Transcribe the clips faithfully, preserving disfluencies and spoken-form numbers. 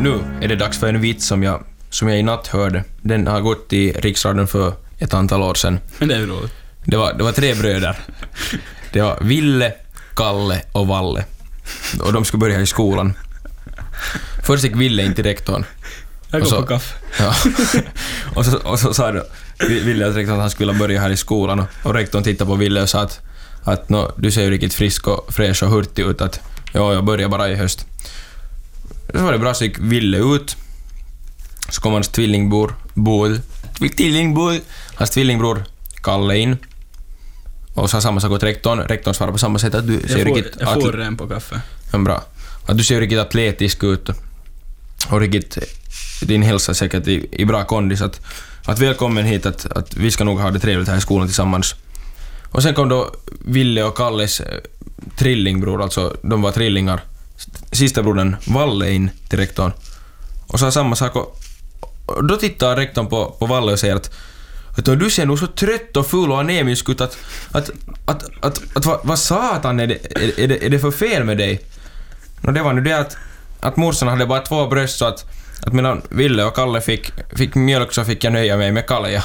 nu är det dags för en vits som jag, som jag i natt hörde. Den har gått i Riksradion för ett antal år sedan. Men det är ju roligt. Det var, det var tre bröder. Det var Ville, Kalle och Valle. Och de skulle börja i skolan. Först gick Ville in till rektorn. Jag går på kaffe. Ja. och, så, och så sa då Ville att rektorn att han skulle börja här i skolan. Och, och rektorn tittade på Ville och sa att, att no, du ser ju riktigt frisk och fräsch och hurtig ut. Att ja, jag börjar bara i höst. Så var det bra, så gick Ville ut. Så kom hans tvillingbror Bol, tvillingbror, hans tvillingbror Kalle in. Och sa samma sak åt rektorn. Rektorn svarade på samma sätt att du ser jag får, riktigt... Jag får atl- ren på kaffe. Ja, bra. Att du ser riktigt atletisk ut. Och riktigt... Din hälsa är säkert i, i bra kondis. Att, att välkommen hit, att, att vi ska nog ha det trevligt här i skolan tillsammans. Och sen kom då Ville och Kalles trillingbror, alltså de var trillingar. Sista brodern Valle in till rektorn och sa samma sak. Och, och då tittar rektorn på, på Valle och säger att, att du ser nog så trött och full och anemisk ut att, att, att, att, att, att vad, vad satan är det, är, är, det, är det för fel med dig? Och det var nu det att, att morsan hade bara två bröst, så att, att medan Ville och Kalle fick, fick mjölk så fick jag nöja mig med Kalle.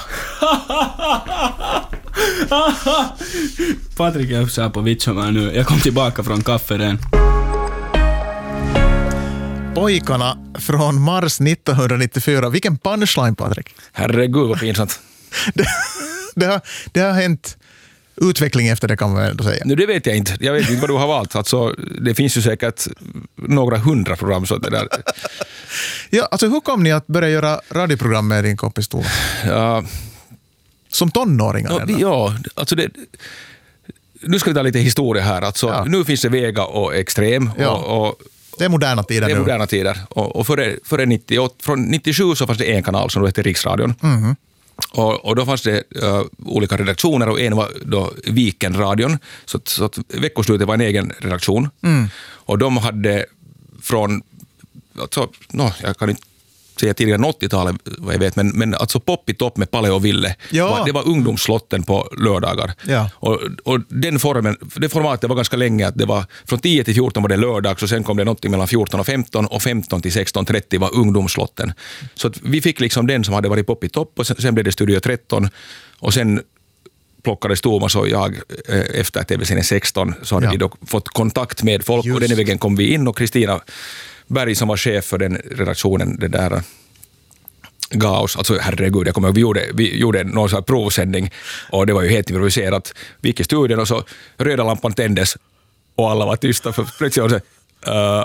Patrik är så här på vitshumör nu. Jag kom tillbaka från kafferen. Pojkarna från Mars nittonhundranittiofyra. Vilken punchline, Patrik. Herregud, vad pinsamt. det, det, har, det har hänt utveckling efter det, kan man ändå säga. Nu, det vet jag inte. Jag vet inte vad du har valt. Alltså, det finns ju säkert några hundra program så det där. Ja, alltså hur kom ni att börja göra radioprogram med din kompis Tova? Ja, som tonåringar? ja, ja, alltså det... Nu ska vi ta lite historia här. Alltså, ja. Nu finns det Vega och Extrem. Ja. Och, och, det är moderna tider det är nu. moderna tider. Och, och före, före nittioåtta, från nittiosju så fanns det en kanal som då hette Riksradion. Mm. Och, och då fanns det uh, olika redaktioner, och en var då Vikenradion. Så, så att veckoslutet var en egen redaktion. Mm. Och de hade från, alltså, no, jag kan inte säga tidigare åttiotalet vad jag vet, men, men alltså Pop i topp med Palle och Ville. Ja. Det var ungdomslotten på lördagar. Ja. Och, och den formen, det formatet var ganska länge, att det var från tio till fjorton var det lördag, så sen kom det något mellan fjorton och femton, och femton till sexton trettio var ungdomslotten. Så att vi fick liksom den som hade varit Pop i topp, och sen, sen blev det Studio tretton, och sen plockades Thomas och jag eh, efter T V-serien sexton, så hade ja. vi då fått kontakt med folk. Just. Och den vägen kom vi in, och Kristina Berg som var chef för den redaktionen, det där gav oss, alltså herregud, jag kommer ihåg, vi gjorde, vi gjorde någon sån här provsändning, och det var ju helt improviserat. Vi gick i studion och så röda lampan tändes och alla var tysta, för plötsligt var det så, uh.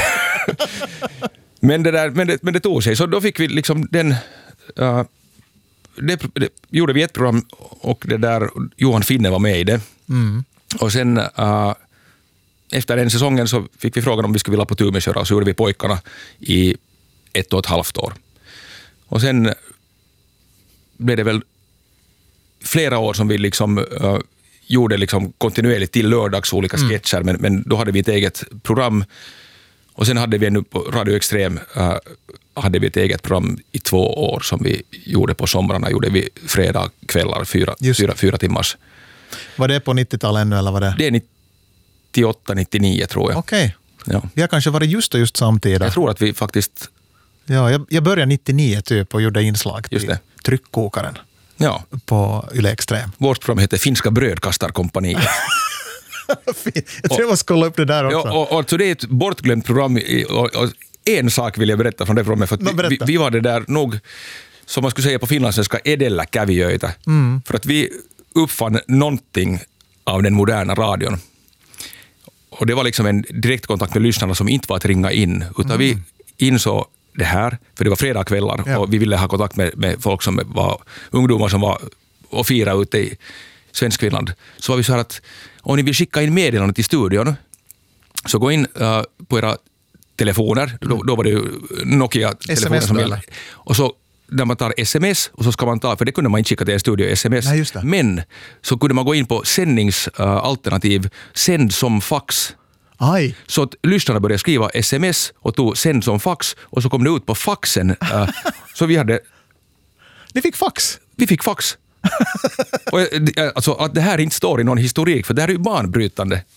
men, det där, men, det, men det tog sig, så då fick vi liksom den uh, det, det gjorde vi ett program, och det där Johan Finne var med i det. Mm. Och sen uh, efter den säsongen så fick vi frågan om vi skulle vilja på Tumeköra, och så gjorde vi Pojkarna i ett och ett halvt år. Och sen blev det väl flera år som vi liksom uh, gjorde liksom kontinuerligt till lördags olika mm. sketcher, men, men då hade vi ett eget program. Och sen hade vi nu på Radio Extrem uh, hade vi ett eget program i två år som vi gjorde på somrarna. Gjorde vi fredag kvällar, fyra, fyra, fyra timmars. Var det på nittiotalet ännu, eller var det? Det är nittioåtta nittionio tror jag. Okej. Okay. Ja. Vi har kanske varit just och just samtidigt. Jag tror att vi faktiskt... Ja, jag, jag började nittionio typ och gjorde inslag till Tryckkokaren. Ja. På Yle Extrem. Vårt program heter Finska brödkastarkompaniet. Jag tror jag måste kolla upp det där också. Ja, och, och, så det är ett bortglömt program. Och, och en sak vill jag berätta från det programmet. För att no, vi, vi var det där nog, som man skulle säga på finlandssvenska, edelläkävijöitä. Mm. För att vi uppfann någonting av den moderna radion. Och det var liksom en direktkontakt med lyssnarna som inte var att ringa in. Utan mm. vi insåg det här, för det var fredagskvällar, ja. Och vi ville ha kontakt med, med folk som var ungdomar som var och fira ute i Svenskfinland. Så var vi så här att om ni vill skicka in meddelanden till studion, så gå in uh, på era telefoner. Mm. Då, då var det ju Nokia-telefoner som gällde. Och så när man tar sms, och så ska man ta, för det kunde man inte skicka till en studio sms. Nej, men så kunde man gå in på sändningsalternativ, uh, sänd som fax. Aj. Så att lyssnarna började skriva sms och tog sänd som fax, och så kom det ut på faxen. Uh, så vi hade... Ni fick fax? Vi fick fax. Och, alltså, att det här inte står i någon historik, för det här är ju banbrytande.